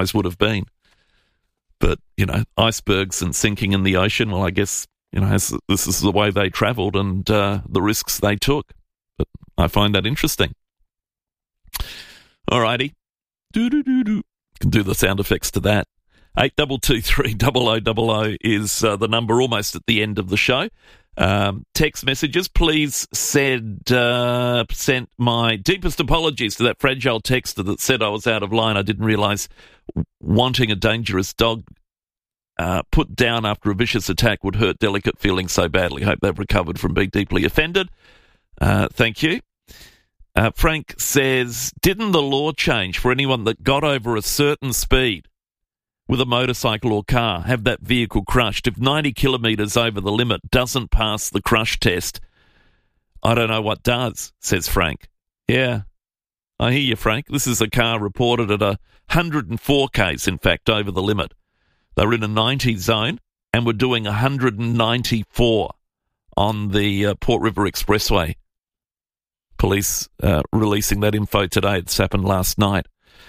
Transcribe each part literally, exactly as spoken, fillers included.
otherwise would have been. But, you know, icebergs and sinking in the ocean, well, I guess, you know, this is the way they travelled and uh, the risks they took. But I find that interesting. All righty. Do-do-do-do. Can do the sound effects to that. eight two two three double oh double oh is uh, the number almost at the end of the show. Um, text messages, please send, uh, sent my deepest apologies to that fragile texter that said I was out of line. I didn't realise wanting a dangerous dog uh, put down after a vicious attack would hurt delicate feelings so badly. Hope they've recovered from being deeply offended. Uh, thank you. Uh, Frank says, didn't the law change for anyone that got over a certain speed with a motorcycle or car, have that vehicle crushed? If ninety kilometres over the limit doesn't pass the crush test, I don't know what does, says Frank. Yeah, I hear you, Frank. This is a car reported at a one hundred four k's, in fact, over the limit. They were in a ninety zone and were doing one hundred ninety-four on the uh, Port River Expressway. Police uh, releasing that info today. It's happened last night.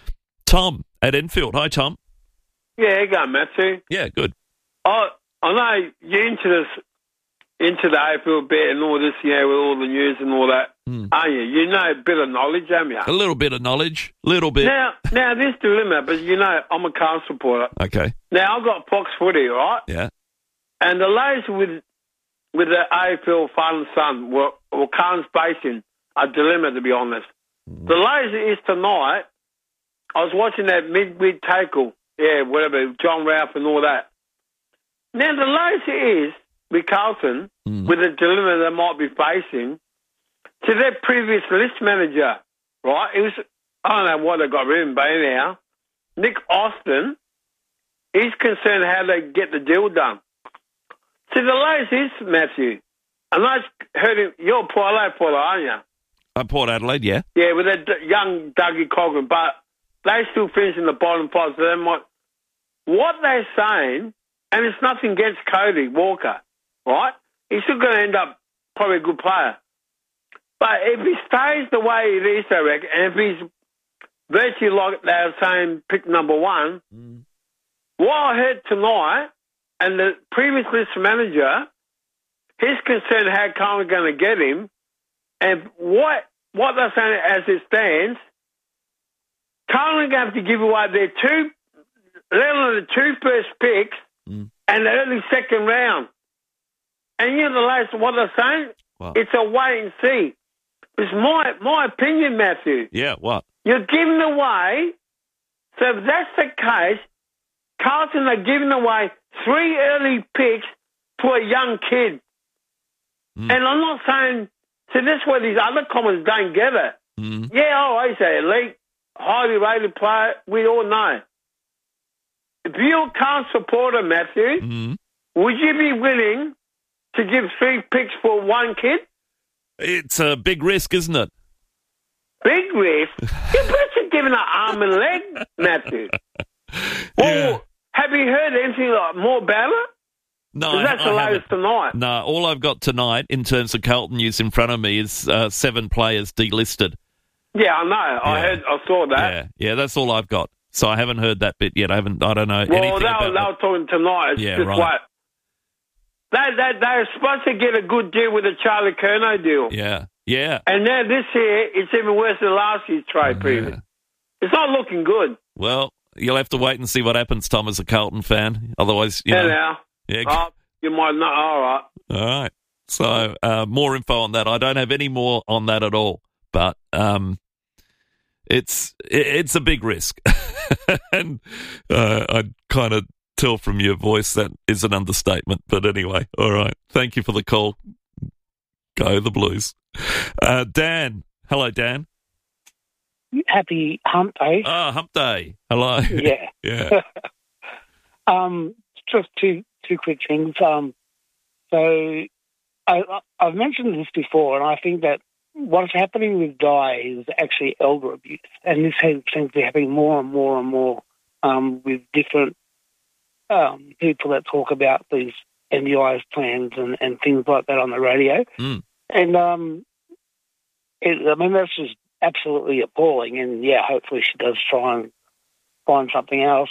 Tom at Enfield. Hi, Tom. Yeah, you go, Matthew. Yeah, good. I I know you're into this, into the A F L bit and all this, yeah, with all the news and all that, mm. aren't you? You know a bit of knowledge, haven't you? A little bit of knowledge, little bit. Now, now this dilemma, but you know, I'm a Carlton supporter. Okay. Now, I've got Fox Footy, right? Yeah. And the ladies with with the A F L father and son were, were Carlton's basing a dilemma, to be honest. Mm. The ladies is tonight, I was watching that mid-mid tackle. Yeah, whatever, John Ralph and all that. Now, the latest is, with Carlton, mm. with the dilemma they might be facing, to their previous list manager, right? It was, I don't know what they got rid of him by now. Nick Austin, he's concerned how they get the deal done. See, the latest is, Matthew, and I heard him, you're Port Adelaide, Port, aren't you? I'm Port Adelaide, yeah. Yeah, with that d- young Dougie Coghlan, but they still finish in the bottom five, so they might... What they're saying, and it's nothing against Cody Walker, right? He's still going to end up probably a good player. But if he stays the way it is, I reckon, and if he's virtually like they're saying pick number one, mm. what I heard tonight, and the previous list manager, he's concerned how Carlton are going to get him, and what what they're saying as it stands, Carlton are going to have to give away their two, literally the two first picks mm. and the early second round. And you know the latest, what they're saying? Wow. It's a wait and see. It's my my opinion, Matthew. Yeah, what? You're giving away, so if that's the case, Carlton are giving away three early picks to a young kid. Mm. And I'm not saying, so this is where these other comments don't get it. Mm. Yeah, oh, I say elite, highly rated player, we all know. If you're a Carlton supporter, Matthew, mm. would you be willing to give three picks for one kid? It's a big risk, isn't it? Big risk? You're better giving an arm and leg, Matthew. Yeah. Or have you heard anything like more about it? No, I, that's the I latest haven't. tonight. No, all I've got tonight in terms of Carlton news in front of me is uh, seven players delisted. Yeah, I know. Yeah. I heard. I saw that. Yeah, yeah, that's all I've got. So I haven't heard that bit yet. I haven't. I don't know well, anything they about. Well, they were talking tonight. It's yeah, just right. like they they they're supposed to get a good deal with the Charlie Curnow deal. Yeah, yeah. And now this year, it's even worse than last year's trade oh, period. Yeah. It's not looking good. Well, you'll have to wait and see what happens, Tom, as a Carlton fan. Otherwise, you yeah, know. Now. Yeah. Oh, you might not. All right. All right. So uh, more info on that. I don't have any more on that at all. But um, it's it's a big risk, and uh, I kind of tell from your voice that is an understatement. But anyway, all right. Thank you for the call. Go the Blues. Uh, Dan. Hello, Dan. Happy Hump Day. Ah, oh, Hump Day. Hello. Yeah. yeah. um, just two two quick things. Um, so I, I've mentioned this before, and I think that what's happening with Di is actually elder abuse, and this has, seems to be happening more and more and more um, with different um, people that talk about these N D I S plans and, and things like that on the radio. Mm. And um, it, I mean, that's just absolutely appalling. And yeah, hopefully she does try and find something else.